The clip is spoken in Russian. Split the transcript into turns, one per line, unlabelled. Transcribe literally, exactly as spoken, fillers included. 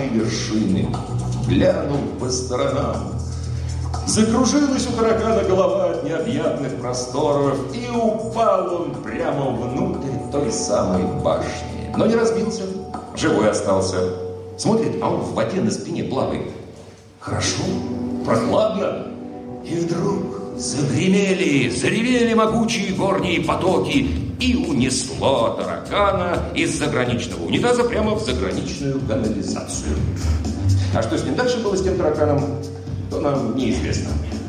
самой вершины, глянул по сторонам. Закружилась у таракана голова от необъятных просторов, и упал он прямо внутрь той самой башни. Но не разбился, живой остался. Смотрит, а он в воде на спине плавает. Хорошо, прохладно. И вдруг загремели, заревели могучие горние потоки, и унесло таракана из заграничного унитаза прямо в заграничную канализацию. А что с ним дальше было, с тем тараканом, то нам неизвестно.